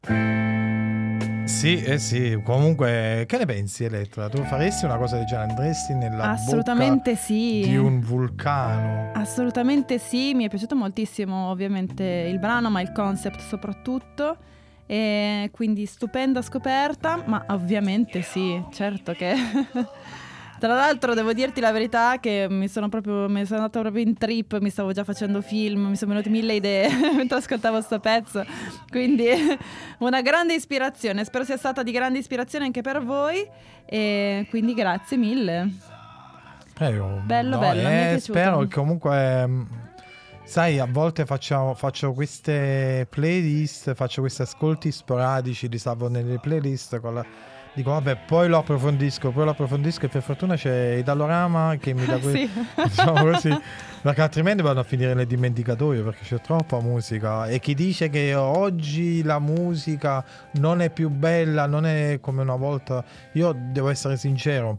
Sì, sì, comunque che ne pensi, Elettra? Tu faresti una cosa del genere? Andresti nella Assolutamente bocca sì. di un vulcano? Assolutamente sì, mi è piaciuto moltissimo ovviamente il brano, ma il concept soprattutto. E quindi stupenda scoperta, ma ovviamente sì, certo che... Tra l'altro devo dirti la verità che mi sono andata proprio in trip, mi stavo già facendo film, mi sono venute 1000 idee mentre ascoltavo sto pezzo, quindi una grande ispirazione, spero sia stata di grande ispirazione anche per voi e quindi grazie mille. Prego. Bello, No, bello, mi è piaciuto. spero che comunque, sai, a volte faccio queste playlist, faccio questi ascolti sporadici, li salvo nelle playlist dico vabbè, poi lo approfondisco e per fortuna c'è Idalorama che mi dà Sì. diciamo così, perché altrimenti vanno a finire nel dimenticatoio perché c'è troppa musica e chi dice che oggi la musica non è più bella, non è come una volta, io devo essere sincero,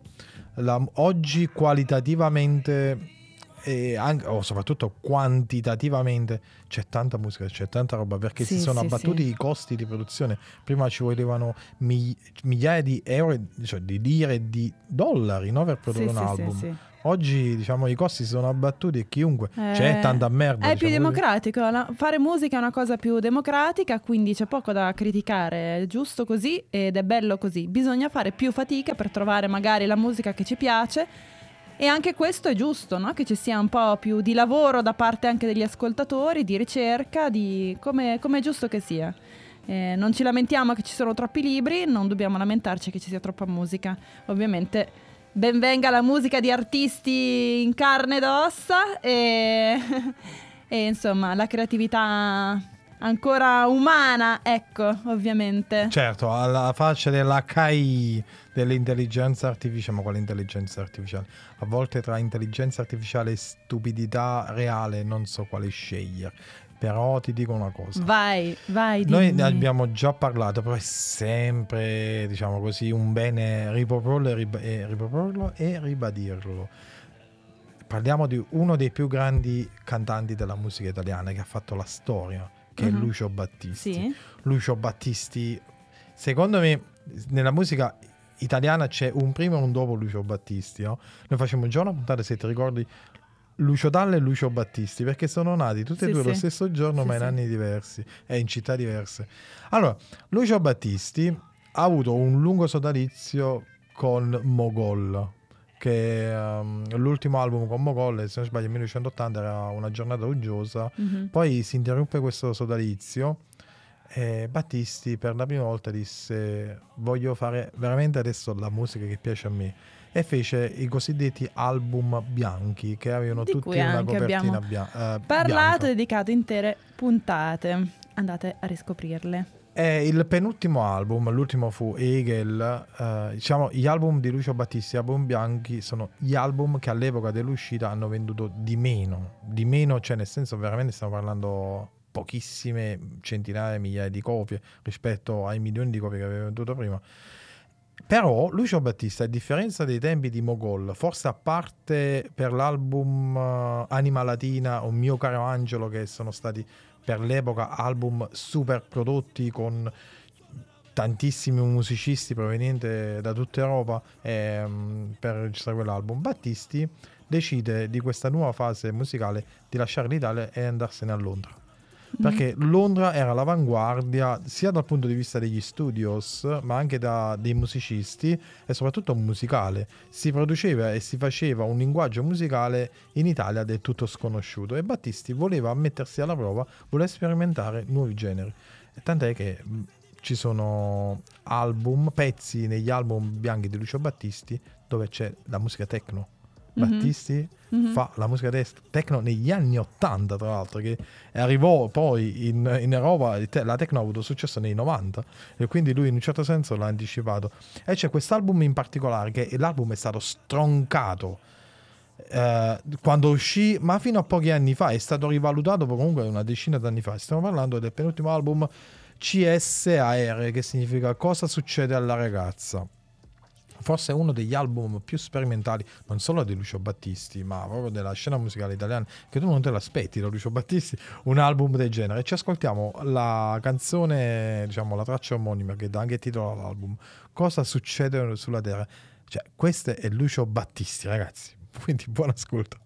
oggi qualitativamente e anche, soprattutto quantitativamente c'è tanta musica, c'è tanta roba perché Sì, si sono sì, abbattuti sì. i costi di produzione. Prima ci volevano migliaia di euro, cioè di lire e di dollari, no, per produrre Sì, un sì, sì, album. sì. Oggi diciamo i costi si sono abbattuti e chiunque c'è tanta merda, È più diciamo così. democratico, fare musica è una cosa più democratica, quindi c'è poco da criticare, è giusto così ed è bello così. Bisogna fare più fatica per trovare magari la musica che ci piace e anche questo è giusto, no? Che ci sia un po' più di lavoro da parte anche degli ascoltatori, di ricerca, di come è giusto che sia. Non ci lamentiamo che ci sono troppi libri, non dobbiamo lamentarci che ci sia troppa musica. Ovviamente ben venga la musica di artisti in carne ed ossa e, e insomma la creatività ancora umana, ecco, ovviamente. Certo, alla faccia della KI, dell'intelligenza artificiale, ma quale intelligenza artificiale? A volte tra intelligenza artificiale e stupidità reale non so quale scegliere. Però ti dico una cosa. Vai, Noi dimmi. ne abbiamo già parlato, però è sempre, diciamo così, un bene riproporlo riproporlo e ribadirlo. Parliamo di uno dei più grandi cantanti della musica italiana che ha fatto la storia, che è Lucio Battisti. Sì. Lucio Battisti, secondo me, nella musica italiana c'è un prima e un dopo Lucio Battisti, no? Noi facciamo già una puntata, se ti ricordi, Lucio Dalla e Lucio Battisti, perché sono nati tutti e due lo stesso giorno, ma in anni diversi e in città diverse. Allora, Lucio Battisti ha avuto un lungo sodalizio con Mogol, che l'ultimo album con Mogol, se non sbaglio, nel 1980 era Una giornata uggiosa. Poi si interruppe questo sodalizio e Battisti per la prima volta disse: voglio fare veramente adesso la musica che piace a me, e fece i cosiddetti album bianchi che avevano Di tutti cui una anche copertina abbiamo parlato bianca. e dedicato intere puntate. Andate a riscoprirle. E il penultimo album, l'ultimo fu Hegel. Diciamo, gli album di Lucio Battisti, album bianchi, sono gli album che all'epoca dell'uscita hanno venduto di meno, cioè nel senso veramente stiamo parlando pochissime centinaia, migliaia di copie rispetto ai milioni di copie che aveva venduto prima. Però Lucio Battisti, a differenza dei tempi di Mogol, forse a parte per l'album Anima Latina o Mio Caro Angelo, che sono stati per l'epoca album super prodotti con tantissimi musicisti provenienti da tutta Europa per registrare quell'album, Battisti decide di questa nuova fase musicale di lasciare l'Italia e andarsene a Londra. Perché Londra era all'avanguardia sia dal punto di vista degli studios, ma anche dei musicisti e soprattutto musicale. Si produceva e si faceva un linguaggio musicale in Italia del tutto sconosciuto e Battisti voleva mettersi alla prova, voleva sperimentare nuovi generi. E tant'è che ci sono pezzi negli album bianchi di Lucio Battisti dove c'è la musica techno. Battisti fa la musica techno negli anni 80, tra l'altro, che arrivò poi in Europa. La techno ha avuto successo nei 90 e quindi lui in un certo senso l'ha anticipato. E c'è quest'album in particolare che l'album è stato stroncato quando uscì, ma fino a pochi anni fa è stato rivalutato comunque una decina d'anni fa. Stiamo parlando del penultimo album, CSAR, che significa Cosa succede alla ragazza. forse uno degli album più sperimentali, non solo di Lucio Battisti, ma proprio della scena musicale italiana, che tu non te l'aspetti da Lucio Battisti, un album del genere. E ci ascoltiamo la canzone, diciamo la traccia omonima che dà anche titolo all'album, Cosa succede sulla Terra. Cioè, questo è Lucio Battisti, ragazzi. Quindi buon ascolto.